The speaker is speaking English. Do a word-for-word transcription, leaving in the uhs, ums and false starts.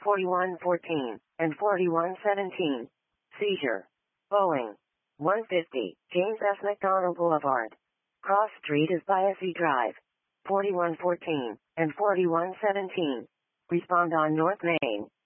forty-one fourteen, and forty-one seventeen. Seizure. Boeing. one fifty, James S. McDonald Boulevard. Cross Street is Biassy Drive. forty-one fourteen, and forty-one seventeen. Respond on North Main.